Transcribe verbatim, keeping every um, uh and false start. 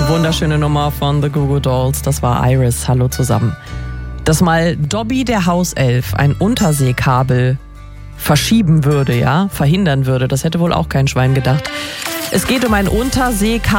Wunderschöne Nummer von The Goo Goo Dolls, das war Iris. Hallo zusammen. Dass mal Dobby der Hauself ein Unterseekabel verschieben würde, ja, verhindern würde, das hätte wohl auch kein Schwein gedacht. Es geht um ein Unterseekabel